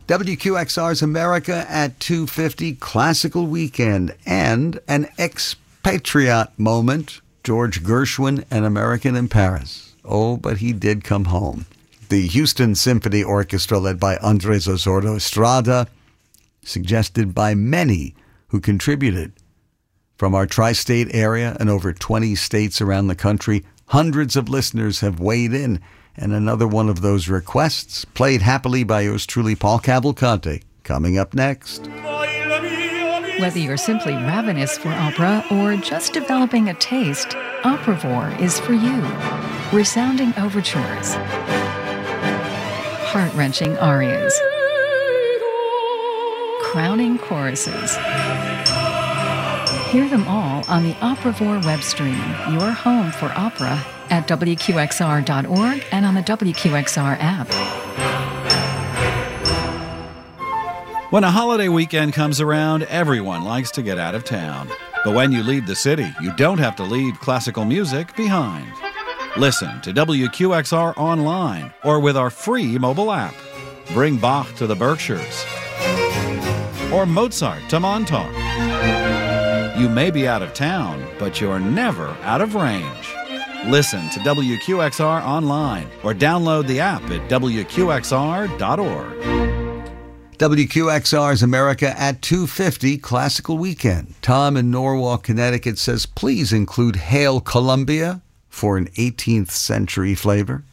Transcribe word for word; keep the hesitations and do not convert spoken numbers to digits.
W Q X R's America at two fifty, Classical Weekend, and an expatriate moment, George Gershwin, An American in Paris. Oh, but he did come home. The Houston Symphony Orchestra, led by Andres Osordo Estrada, suggested by many who contributed. From our tri-state area and over twenty states around the country, hundreds of listeners have weighed in, and another one of those requests, played happily by yours truly, Paul Cavalcante, coming up next. Whether you're simply ravenous for opera or just developing a taste, Operavore is for you. Resounding overtures, heart-wrenching arias, crowning choruses. Hear them all on the Operavore web stream, your home for opera, at W Q X R dot org and on the W Q X R app. When a holiday weekend comes around, everyone likes to get out of town. But when you leave the city, you don't have to leave classical music behind. Listen to W Q X R online or with our free mobile app. Bring Bach to the Berkshires or Mozart to Montauk. You may be out of town, but you're never out of range. Listen to W Q X R online or download the app at W Q X R dot org. W Q X R's America at two fifty, Classical Weekend. Tom in Norwalk, Connecticut says, please include Hail Columbia for an eighteenth century flavor.